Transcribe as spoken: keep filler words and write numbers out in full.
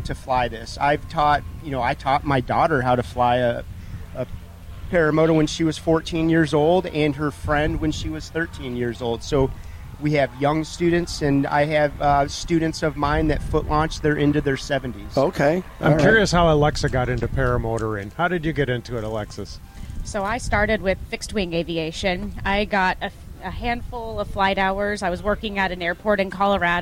to fly this. I've taught, you know, I taught my daughter how to fly a, a paramotor when she was fourteen years old, and her friend when she was thirteen years old. So we have young students, and I have uh, students of mine that foot launch. They're into their seventies. Okay. I'm All curious how Alexa got into paramotoring. How did you get into it, Alexis? So I started with fixed-wing aviation. I got a, a handful of flight hours. I was working at an airport in Colorado.